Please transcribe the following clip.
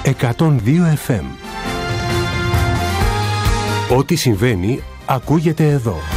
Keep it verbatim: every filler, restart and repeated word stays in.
εκατόν δύο εφ εμ. Ό,τι συμβαίνει ακούγεται εδώ.